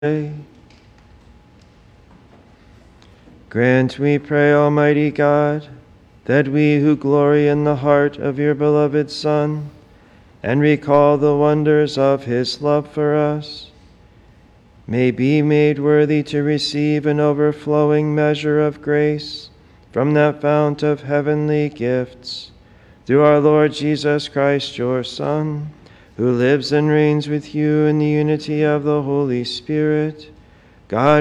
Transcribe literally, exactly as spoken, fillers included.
Grant, we pray, Almighty God, that we who glory in the heart of your beloved Son and recall the wonders of his love for us, may be made worthy to receive an overflowing measure of grace from that fount of heavenly gifts, through our Lord Jesus Christ, your Son, who lives and reigns with you in the unity of the Holy Spirit, God